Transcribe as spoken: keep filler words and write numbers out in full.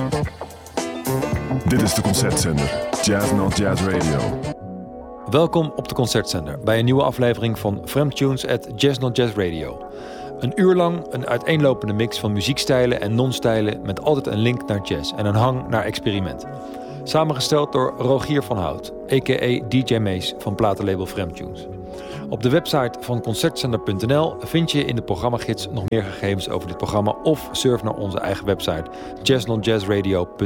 Dit is de Concertzender, Jazz Not Jazz Radio. Welkom op de Concertzender bij een nieuwe aflevering van Fremtunes at Jazz Not Jazz Radio. Een uur lang een uiteenlopende mix van muziekstijlen en non-stijlen met altijd een link naar jazz en een hang naar experiment. Samengesteld door Rogier van Hout, a k a. D J Mace van platenlabel Fremtunes. Op de website van concertzender punt n l vind je in de programmagids nog meer gegevens over dit programma of surf naar onze eigen website jazz not jazz radio punt n l.